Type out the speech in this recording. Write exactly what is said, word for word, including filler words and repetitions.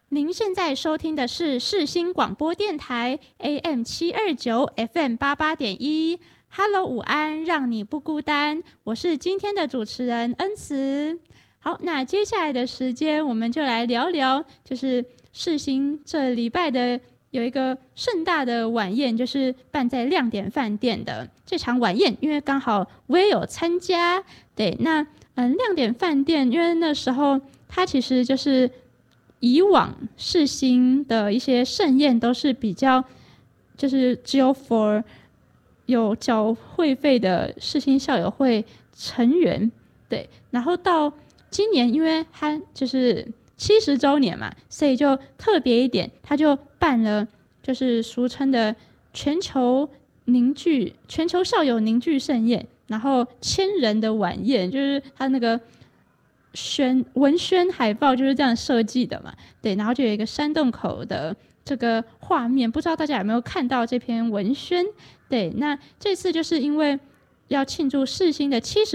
您现在收听的是世新广播电台 A M 七二九 F M 八八点一。Hello， 午安，让你不孤单。我是今天的主持人恩慈。好，那接下来的时间，我们就来聊聊，就是世新这礼拜的有一个盛大的晚宴，就是办在亮点饭店的这场晚宴，因为刚好我也有参加。对，那嗯，亮点饭店，因为那时候它其实就是以往世新的一些盛宴都是比较，就是只有 for 有缴会费的世新校友会成员，对，然后到今年，因为它就是七十周年嘛，所以就特别一点，他就办了就是俗称的全球凝聚、全球校友凝聚盛宴，然后千人的晚宴，就是他那个宣文宣海报就是这样设计的嘛，对，然后就有一个山洞口的这个画面，不知道大家有没有看到这篇文宣？对，那这次就是因为要庆祝世新的七十